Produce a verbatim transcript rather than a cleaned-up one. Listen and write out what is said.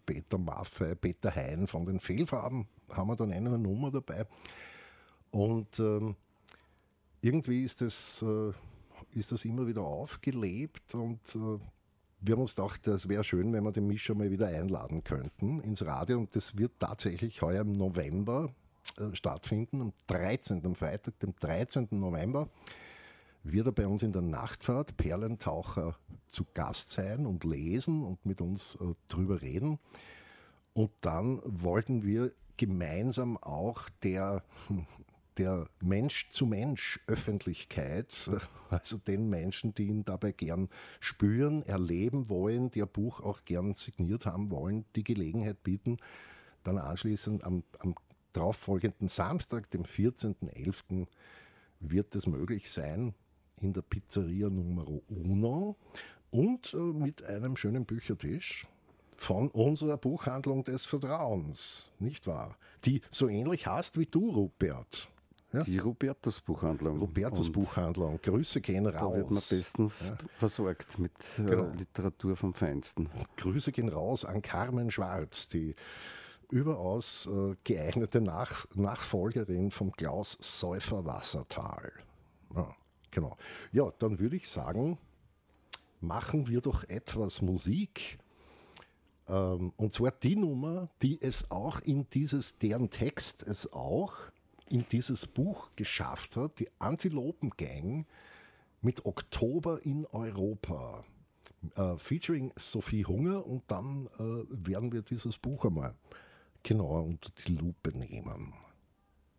Peter Maffay, Peter Hein von den Fehlfarben haben wir dann eine Nummer dabei. Und ähm, irgendwie ist das, äh, ist das immer wieder aufgelebt und äh, wir haben uns gedacht, es wäre schön, wenn wir den Mischa mal wieder einladen könnten ins Radio und das wird tatsächlich heuer im November äh, stattfinden, am dreizehnten, am Freitag, dem dreizehnten November wird er bei uns in der Nachtfahrt Perlentaucher zu Gast sein und lesen und mit uns äh, drüber reden. Und dann wollten wir gemeinsam auch der, der Mensch-zu-Mensch-Öffentlichkeit, also den Menschen, die ihn dabei gern spüren, erleben wollen, die ein Buch auch gern signiert haben wollen, die Gelegenheit bieten, dann anschließend am, am darauffolgenden Samstag, dem vierzehnten elften wird es möglich sein, in der Pizzeria Numero Uno und äh, mit einem schönen Büchertisch von unserer Buchhandlung des Vertrauens, nicht wahr? Die so ähnlich heißt wie du, Rupert. Ja? Die Rupertus-Buchhandlung. Rupertus-Buchhandlung, Grüße gehen raus. Da wird man bestens ja. versorgt mit genau. äh, Literatur vom Feinsten. Grüße gehen raus an Carmen Schwarz, die überaus äh, geeignete Nach- Nachfolgerin vom Klaus Säufer Wassertal. Ja, genau. Ja, dann würde ich sagen, machen wir doch etwas Musik. Ähm, und zwar die Nummer, die es auch in dieses, deren Text es auch in dieses Buch geschafft hat, die Antilopen-Gang mit Oktober in Europa. Äh, featuring Sophie Hunger und dann äh, werden wir dieses Buch einmal genauer unter die Lupe nehmen.